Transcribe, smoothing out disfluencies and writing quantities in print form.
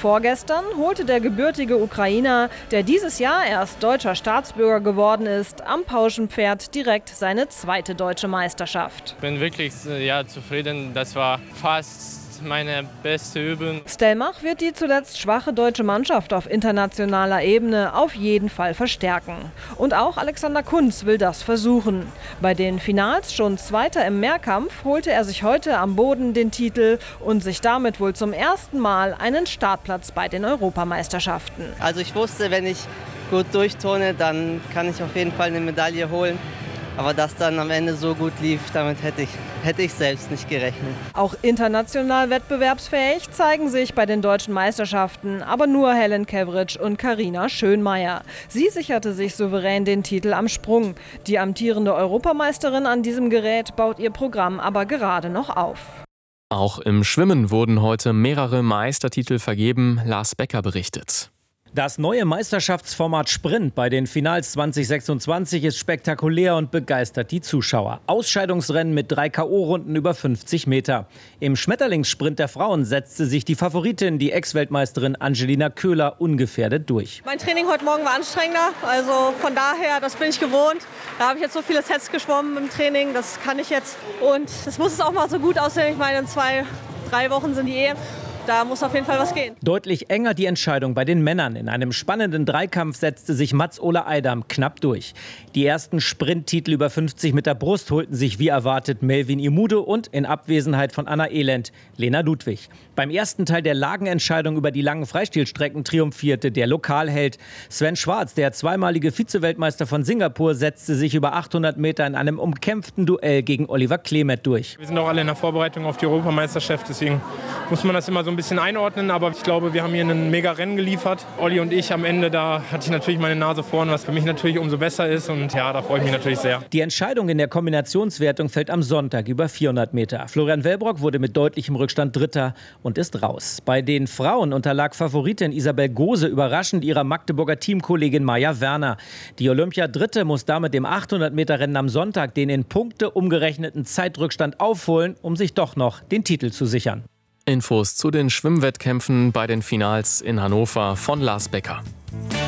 Vorgestern holte der gebürtige Ukrainer, der dieses Jahr erst deutscher Staatsbürger geworden ist, am Pauschenpferd direkt seine zweite deutsche Meisterschaft. Ich bin wirklich zufrieden. Das war fast meine beste Übung. Stelmach wird die zuletzt schwache deutsche Mannschaft auf internationaler Ebene auf jeden Fall verstärken. Und auch Alexander Kunz will das versuchen. Bei den Finals schon Zweiter im Mehrkampf holte er sich heute am Boden den Titel und sich damit wohl zum ersten Mal einen Startplatz bei den Europameisterschaften. Also ich wusste, wenn ich gut durchturne, dann kann ich auf jeden Fall eine Medaille holen. Aber dass dann am Ende so gut lief, damit hätte ich selbst nicht gerechnet. Auch international wettbewerbsfähig zeigen sich bei den deutschen Meisterschaften aber nur Helen Kevritsch und Carina Schönmeier. Sie sicherte sich souverän den Titel am Sprung. Die amtierende Europameisterin an diesem Gerät baut ihr Programm aber gerade noch auf. Auch im Schwimmen wurden heute mehrere Meistertitel vergeben, Lars Becker berichtet. Das neue Meisterschaftsformat Sprint bei den Finals 2026 ist spektakulär und begeistert die Zuschauer. Ausscheidungsrennen mit 3 K.O.-Runden über 50 Meter. Im Schmetterlingssprint der Frauen setzte sich die Favoritin, die Ex-Weltmeisterin Angelina Köhler, ungefährdet durch. Mein Training heute Morgen war anstrengender, also von daher, das bin ich gewohnt. Da habe ich jetzt so viele Sets geschwommen im Training, das kann ich jetzt. Und es muss es auch mal so gut aussehen. Ich meine, in 2-3 Wochen sind die EM. Da muss auf jeden Fall was gehen. Deutlich enger die Entscheidung bei den Männern. In einem spannenden Dreikampf setzte sich Mats-Ola Eidam knapp durch. Die ersten Sprinttitel über 50 Meter Brust holten sich wie erwartet Melvin Imudo und in Abwesenheit von Anna Elend Lena Ludwig. Beim ersten Teil der Lagenentscheidung über die langen Freistilstrecken triumphierte der Lokalheld. Sven Schwarz, der zweimalige Vize-Weltmeister von Singapur, setzte sich über 800 Meter in einem umkämpften Duell gegen Oliver Klemet durch. Wir sind auch alle in der Vorbereitung auf die Europameisterschaft, deswegen muss man das immer so ein bisschen einordnen, aber ich glaube, wir haben hier ein mega Rennen geliefert. Olli und ich am Ende, da hatte ich natürlich meine Nase vorn, was für mich natürlich umso besser ist und ja, da freue ich mich natürlich sehr. Die Entscheidung in der Kombinationswertung fällt am Sonntag über 400 Meter. Florian Wellbrock wurde mit deutlichem Rückstand Dritter und ist raus. Bei den Frauen unterlag Favoritin Isabel Gose überraschend ihrer Magdeburger Teamkollegin Maja Werner. Die Olympia-Dritte muss damit im 800-Meter-Rennen am Sonntag den in Punkte umgerechneten Zeitrückstand aufholen, um sich doch noch den Titel zu sichern. Infos zu den Schwimmwettkämpfen bei den Finals in Hannover von Lars Becker.